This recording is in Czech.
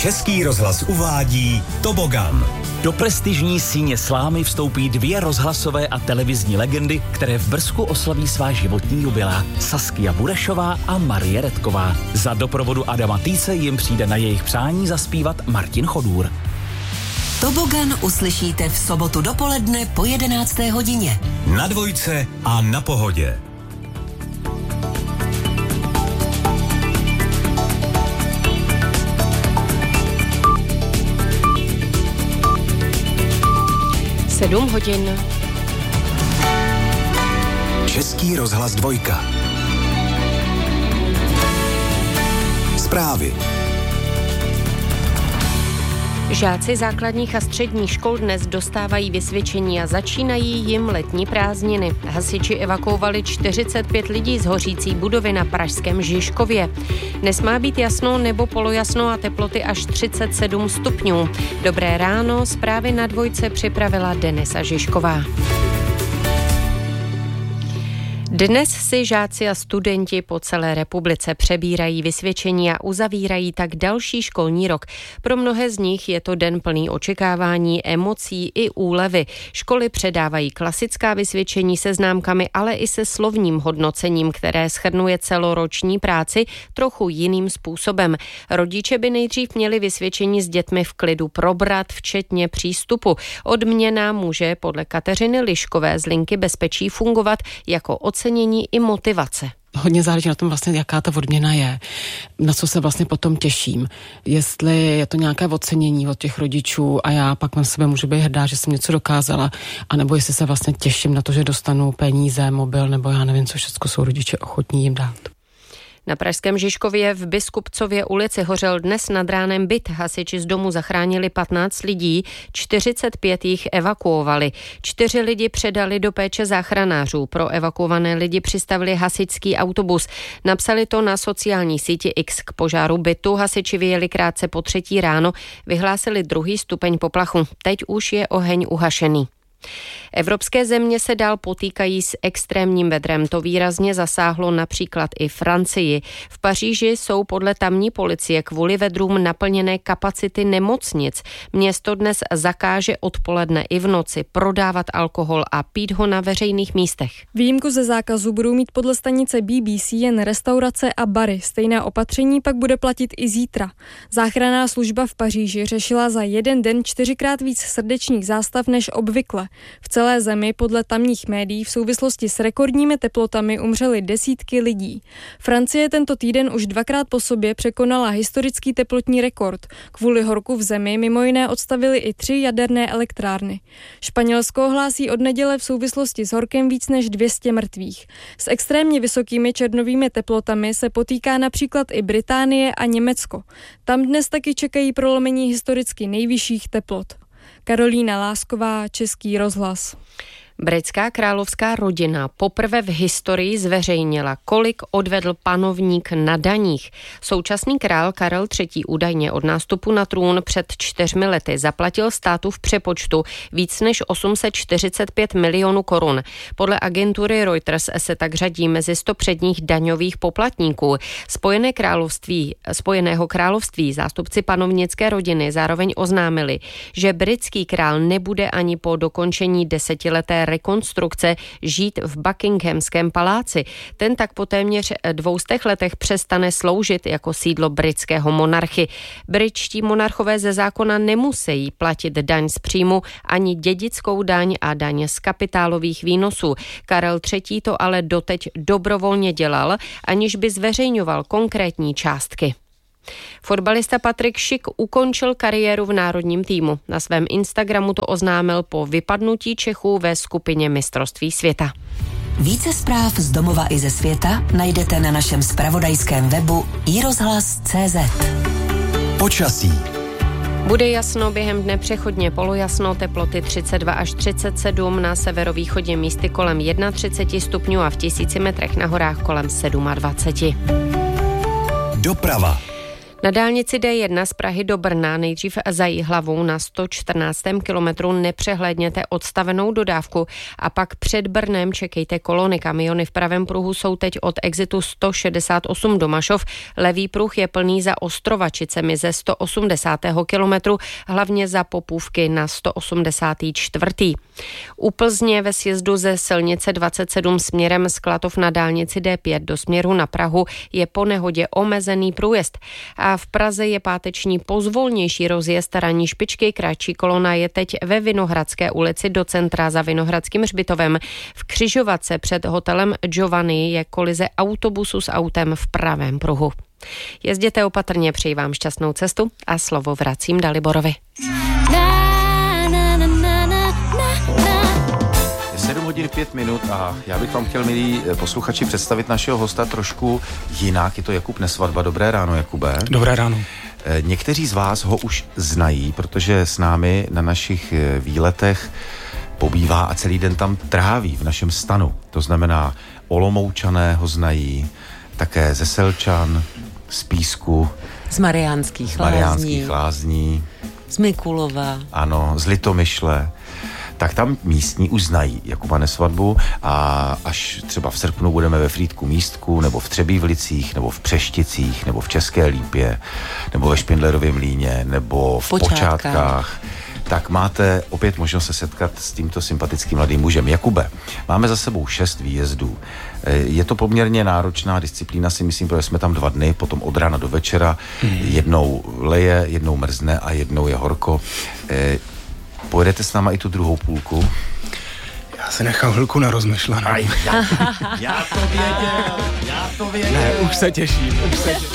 Český rozhlas uvádí Tobogan. Do prestižní síně slámy vstoupí 2 rozhlasové a televizní legendy, které v Brzku oslaví svá životní jubilea. Saskia Burešová a Marie Redková. Za doprovodu Adama Týce jim přijde na jejich přání zaspívat Martin Chodůr. Tobogan uslyšíte v sobotu dopoledne po 11. hodině. Na Dvojce a na Pohodě. Sedm hodin. Český rozhlas 2. Zprávy. Žáci základních a středních škol dnes dostávají vysvědčení a začínají jim letní prázdniny. Hasiči evakuovali 45 lidí z hořící budovy na pražském Žižkově. Dnes má být jasno nebo polojasno a teploty až 37 stupňů. Dobré ráno, zprávy na Dvojce připravila Denisa Žižková. Dnes si žáci a studenti po celé republice přebírají vysvědčení a uzavírají tak další školní rok. Pro mnohé z nich je to den plný očekávání, emocí i úlevy. Školy předávají klasická vysvědčení se známkami, ale i se slovním hodnocením, které shrnuje celoroční práci trochu jiným způsobem. Rodiče by nejdřív měli vysvědčení s dětmi v klidu probrat, včetně přístupu. Odměna může podle Kateřiny Liškové z linky Bezpečí fungovat jako ocenění i motivace. Hodně záleží na tom vlastně, jaká ta odměna je, na co se vlastně potom těším. Jestli je to nějaké ocenění od těch rodičů a já pak na sebe můžu být hrdá, že jsem něco dokázala, anebo jestli se vlastně těším na to, že dostanu peníze, mobil, nebo já nevím, co všechno jsou rodiče ochotní jim dát. Na pražském Žižkově v Biskupcově ulici hořel dnes nad ránem byt. Hasiči z domu zachránili 15 lidí, 45 jich evakuovali. 4 lidi předali do péče záchranářů. Pro evakuované lidi přistavili hasičský autobus. Napsali to na sociální síti X. K požáru bytu hasiči vyjeli krátce po 3 ráno, vyhlásili 2. stupeň poplachu. Teď už je oheň uhašený. Evropské země se dál potýkají s extrémním vedrem. To výrazně zasáhlo například i Francii. V Paříži jsou podle tamní policie kvůli vedrům naplněné kapacity nemocnic. Město dnes zakáže odpoledne i v noci prodávat alkohol a pít ho na veřejných místech. Výjimku ze zákazu budou mít podle stanice BBC jen restaurace a bary. Stejné opatření pak bude platit i zítra. Záchranná služba v Paříži řešila za jeden den 4krát víc srdečních zástav než obvykle. V celé zemi podle tamních médií v souvislosti s rekordními teplotami umřely desítky lidí. Francie tento týden už 2krát po sobě překonala historický teplotní rekord. Kvůli horku v zemi mimo jiné odstavili i 3 jaderné elektrárny. Španělsko hlásí od neděle v souvislosti s horkem víc než 200 mrtvých. S extrémně vysokými červnovými teplotami se potýká například i Británie a Německo. Tam dnes taky čekají prolomení historicky nejvyšších teplot. Karolína Lásková, Český rozhlas. Britská královská rodina poprvé v historii zveřejnila, kolik odvedl panovník na daních. Současný král Karel III. Údajně od nástupu na trůn před 4 lety zaplatil státu v přepočtu víc než 845 milionů korun. Podle agentury Reuters se tak řadí mezi 100 předních daňových poplatníků. Spojeného království zástupci panovnické rodiny zároveň oznámili, že britský král nebude ani po dokončení 10leté rekonstrukce žít v Buckinghamském paláci. Ten tak po téměř 200 letech přestane sloužit jako sídlo britského monarchy. Britští monarchové ze zákona nemusí platit daň z příjmu ani dědickou daň a daň z kapitálových výnosů. Karel III. To ale doteď dobrovolně dělal, aniž by zveřejňoval konkrétní částky. Fotbalista Patrik Šik ukončil kariéru v národním týmu. Na svém Instagramu to oznámil po vypadnutí Čechů ve skupině mistrovství světa. Více zpráv z domova i ze světa najdete na našem zpravodajském webu iRozhlas.cz. Počasí. Bude jasno, během dne přechodně polojasno, teploty 32 až 37, na severovýchodě místy kolem 31 stupňů a v 1000 metrech na horách kolem 27. Doprava. Na dálnici D1 z Prahy do Brna nejdřív za Jihlavou na 114. kilometru nepřehlédněte odstavenou dodávku a pak před Brnem čekejte kolony. Kamiony v pravém pruhu jsou teď od exitu 168 do Mašov. Levý pruh je plný za Ostrovačicemi ze 180. kilometru, hlavně za Popůvky na 184. U Plzně ve sjezdu ze silnice 27 směrem z Klatov na dálnici D5 do směru na Prahu je po nehodě omezený průjezd. A v Praze je páteční pozvolnější rozjezd ranní špičky. Kratší kolona je teď ve Vinohradské ulici do centra za Vinohradským hřbitovem. V křižovatce před hotelem Giovanni je kolize autobusu s autem v pravém pruhu. Jezděte opatrně, přeji vám šťastnou cestu a slovo vracím Daliborovi. 7 hodin 5 minut a já bych vám chtěl, milí posluchači, představit našeho hosta trošku jinak. Je to Jakub Nesvadba. Dobré ráno, Jakube. Dobré ráno. Někteří z vás ho už znají, protože s námi na našich výletech pobývá a celý den tam tráví v našem stanu. To znamená, Olomoučané ho znají, také ze Selčan, z Písku, z Mariánských Lázní, z Mikulova. Ano, z Litomyšle. Tak tam místní už znají Jakuba Nesvadbu a až třeba v srpnu budeme ve Frýdku Místku, nebo v Třebívlicích, nebo v Přešticích, nebo v České Lípě, nebo ve Špindlerově Mlýně, nebo v Počátkách, tak máte opět možnost se setkat s tímto sympatickým mladým mužem. Jakube, máme za sebou 6 výjezdů. Je to poměrně náročná disciplína, si myslím, protože jsme tam 2 dny, potom od rána do večera. Jednou leje, jednou mrzne a jednou je horko. Pojedete s náma i tu druhou půlku? Já se nechal chvilku na rozmyšlenou. Já to věděl. Ne, už se těším.